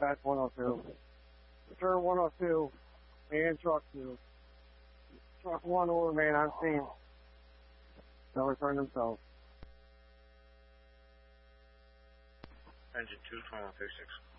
dispatch 102. Sure 102, and truck 2. Truck 1 will remain on scene. They'll return themselves. Engine 2, 2136.